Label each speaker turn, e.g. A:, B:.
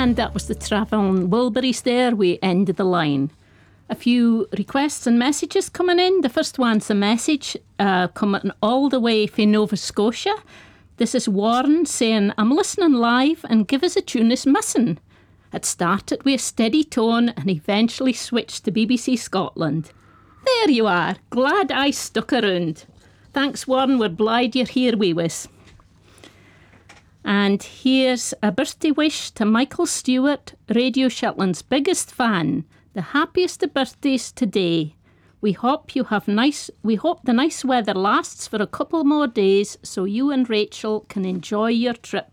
A: And that was the Travelling Wilburys there. We ended the line. A few requests and messages coming in. The first one's a message coming all the way from Nova Scotia. This is Warren saying, I'm listening live and give us a tune is missing. It started with a steady tone and eventually switched to BBC Scotland. There you are. Glad I stuck around. Thanks, Warren. We're glad you're here with us. And here's a birthday wish to Michael Stewart, Radio Shetland's biggest fan. The happiest of birthdays today. We hope the nice weather lasts for a couple more days so you and Rachel can enjoy your trip.